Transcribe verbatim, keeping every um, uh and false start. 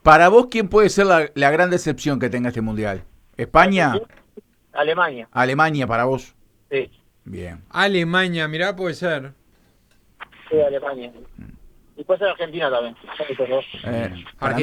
Para vos, ¿quién puede ser la, la gran decepción que tenga este mundial? ¿España? Alemania. ¿Alemania para vos? Sí, Bien. Alemania, mirá, puede ser. sí, Alemania. Y puede ser Argentina también. Eh, para